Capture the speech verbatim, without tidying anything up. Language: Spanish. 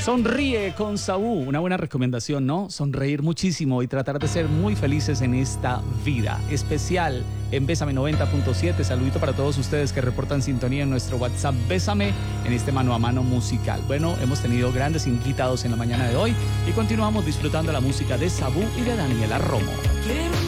Sonríe con Sabú, una buena recomendación, ¿no? Sonreír muchísimo y tratar de ser muy felices en esta vida. Especial en Bésame noventa punto siete. Saludito para todos ustedes que reportan sintonía en nuestro WhatsApp Bésame en este mano a mano musical. Bueno, hemos tenido grandes invitados en la mañana de hoy y continuamos disfrutando la música de Sabú y de Daniela Romo.